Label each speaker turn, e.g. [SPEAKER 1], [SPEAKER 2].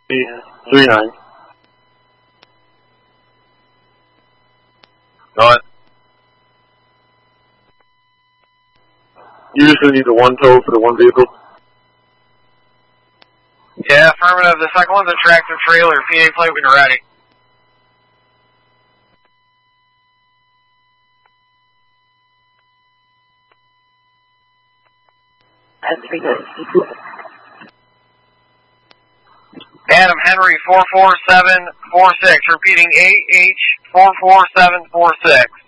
[SPEAKER 1] 39.
[SPEAKER 2] What?
[SPEAKER 1] You just need the one tow for the one vehicle?
[SPEAKER 2] Yeah, affirmative. The second one's a tractor trailer. PA plate when you're ready. Adam Henry 44746, repeating AH 44746.